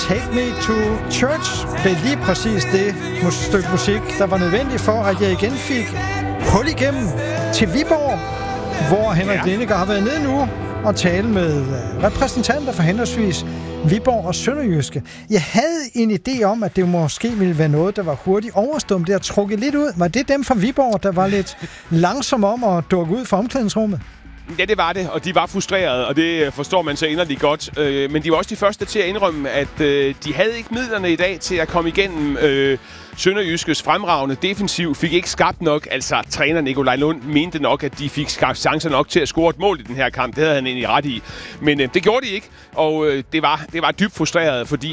Take Me to Church blev lige præcis det stykke musik, der var nødvendigt for, at jeg igen fik hul igennem til Viborg, hvor Henrik Lindegaard har været nede nu og tale med repræsentanter for henholdsvis Viborg og Sønderjyske. Jeg havde en idé om, at det måske ville være noget, der var hurtigt overstået. Det har trukket lidt ud. Var det dem fra Viborg, der var lidt langsomme om at dukke ud fra omklædningsrummet? Ja, det var det, og de var frustrerede, og det forstår man så inderligt godt. Men de var også de første til at indrømme, at de havde ikke midlerne i dag til at komme igennem Sønderjyskes fremragende defensiv. Fik ikke skabt nok. Altså, træner Nikolaj Lund mente nok, at de fik skabt chancer nok til at score et mål i den her kamp. Det havde han egentlig ret i. Men det gjorde de ikke, og det var dybt frustreret, fordi